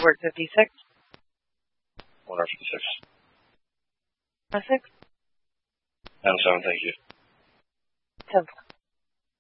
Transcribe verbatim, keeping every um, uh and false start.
Edward fifty-six. one R fifty-six. Essex. M seven, thank you. ten.